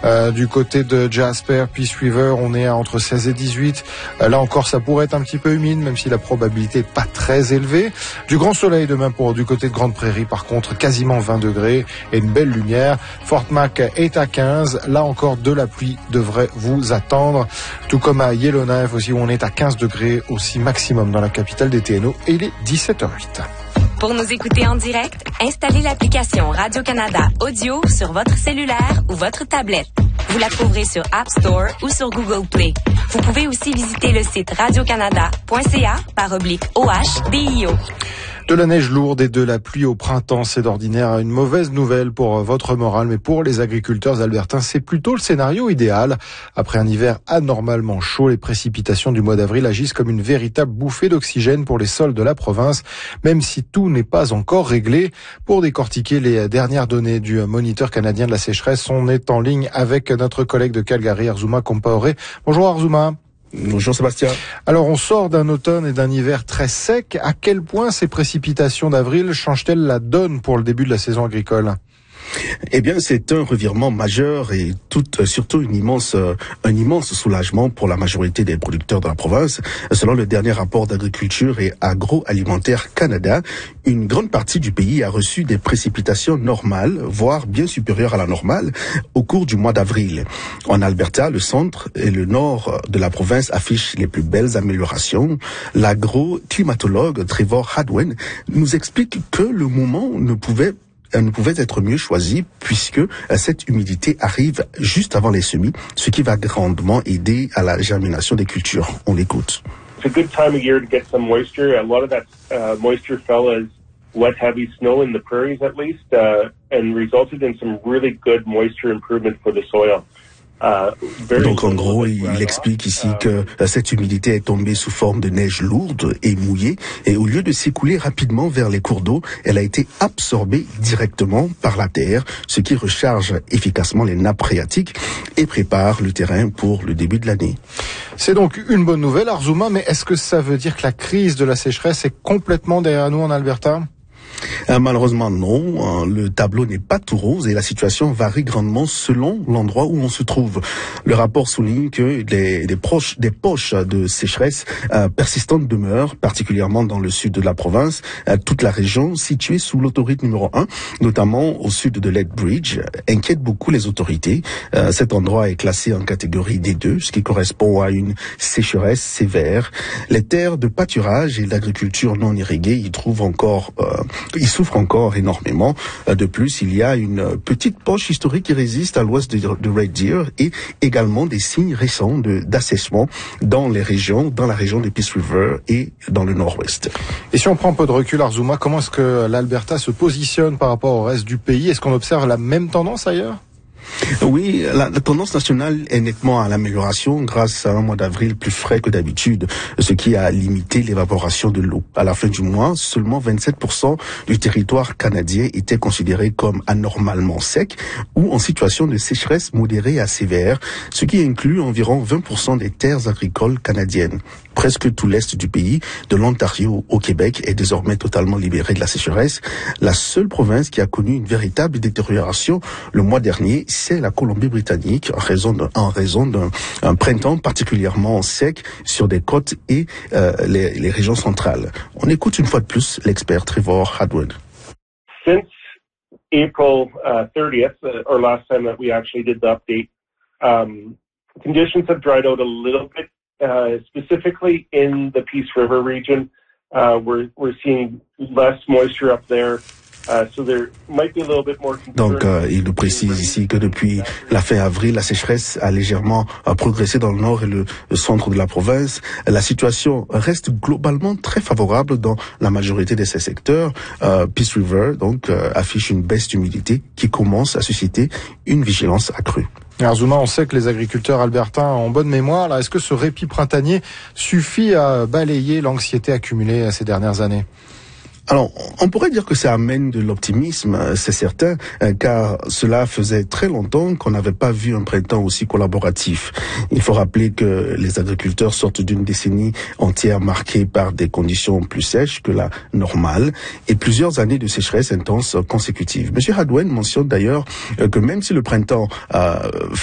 Du côté de Jasper, Peace River, on est à entre 16 et 18. Là encore, ça pourrait être un petit peu humide, même si la probabilité n'est pas très élevée. Du grand soleil demain du côté de Grande Prairie, par contre, quasiment 20 degrés et une belle lumière. Fort Mac est à 15. Là encore, de la pluie devrait vous attendre. Tout comme à Yellowknife aussi, où on est à 15 degrés aussi maximum dans la capitale des TNO. Et il est 17h08. Pour nous écouter en direct, installez l'application Radio-Canada Audio sur votre cellulaire ou votre tablette. Vous la trouverez sur App Store ou sur Google Play. Vous pouvez aussi visiter le site radiocanada.ca/OHDIO. De la neige lourde et de la pluie au printemps, c'est d'ordinaire une mauvaise nouvelle pour votre morale, mais pour les agriculteurs albertains, c'est plutôt le scénario idéal. Après un hiver anormalement chaud, les précipitations du mois d'avril agissent comme une véritable bouffée d'oxygène pour les sols de la province, même si tout n'est pas encore réglé. Pour décortiquer les dernières données du Moniteur canadien de la sécheresse, on est en ligne avec notre collègue de Calgary, Arzuma Compaoré. Bonjour Arzuma. Bonjour Sébastien. Alors on sort d'un automne et d'un hiver très sec. À quel point ces précipitations d'avril changent-elles la donne pour le début de la saison agricole ? Eh bien, c'est un revirement majeur et surtout un immense soulagement pour la majorité des producteurs de la province. Selon le dernier rapport d'Agriculture et Agroalimentaire Canada, une grande partie du pays a reçu des précipitations normales, voire bien supérieures à la normale, au cours du mois d'avril. En Alberta, le centre et le nord de la province affichent les plus belles améliorations. L'agro-climatologue Trevor Hadwin nous explique que le moment ne pouvait être mieux choisi puisque cette humidité arrive juste avant les semis, ce qui va grandement aider à la germination des cultures. On l'écoute. It's a good time of year to get some moisture. A lot of that moisture fell as wet, heavy snow in the prairies at least, and resulted in some really good moisture improvement for the soil. Donc en gros, il explique ici que cette humidité est tombée sous forme de neige lourde et mouillée, et au lieu de s'écouler rapidement vers les cours d'eau, elle a été absorbée directement par la terre, ce qui recharge efficacement les nappes phréatiques et prépare le terrain pour le début de l'année. C'est donc une bonne nouvelle, Arzuma, mais est-ce que ça veut dire que la crise de la sécheresse est complètement derrière nous en Alberta ? Malheureusement non, le tableau n'est pas tout rose et la situation varie grandement selon l'endroit où on se trouve. Le rapport souligne que des poches de sécheresse persistantes demeurent, particulièrement dans le sud de la province. Toute la région située sous l'autoroute numéro 1, notamment au sud de Lethbridge, inquiète beaucoup les autorités. Cet endroit est classé en catégorie D2, ce qui correspond à une sécheresse sévère. Les terres de pâturage et l'agriculture non irriguée ils souffrent encore énormément. De plus, il y a une petite poche historique qui résiste à l'ouest de Red Deer et également des signes récents d'assèchement dans la région de Peace River et dans le nord-ouest. Et si on prend un peu de recul, Arzuma, comment est-ce que l'Alberta se positionne par rapport au reste du pays ? Est-ce qu'on observe la même tendance ailleurs ? Oui, la tendance nationale est nettement à l'amélioration grâce à un mois d'avril plus frais que d'habitude, ce qui a limité l'évaporation de l'eau. À la fin du mois, seulement 27% du territoire canadien était considéré comme anormalement sec ou en situation de sécheresse modérée à sévère, ce qui inclut environ 20% des terres agricoles canadiennes. Presque tout l'est du pays, de l'Ontario au Québec, est désormais totalement libéré de la sécheresse. La seule province qui a connu une véritable détérioration le mois dernier, c'est la Colombie-Britannique, en raison d'un printemps particulièrement sec sur des côtes et les régions centrales. On écoute une fois de plus l'expert Trevor Hadwin. Since April 30th, or last time that we actually did the update, conditions have dried out a little bit. Specifically in the Peace River region, we're seeing less moisture up there. So there might be a little bit more concern. Donc, il nous précise ici que depuis la fin avril, la sécheresse a légèrement progressé dans le nord et le centre de la province. La situation reste globalement très favorable dans la majorité de ces secteurs. Peace River, donc, affiche une baisse d'humidité qui commence à susciter une vigilance accrue. Arzuma, on sait que les agriculteurs albertains ont bonne mémoire. Là, est-ce que ce répit printanier suffit à balayer l'anxiété accumulée ces dernières années ? Alors, on pourrait dire que ça amène de l'optimisme, c'est certain, car cela faisait très longtemps qu'on n'avait pas vu un printemps aussi collaboratif. Il faut rappeler que les agriculteurs sortent d'une décennie entière marquée par des conditions plus sèches que la normale et plusieurs années de sécheresse intense consécutives. Monsieur Hadwin mentionne d'ailleurs que même si le printemps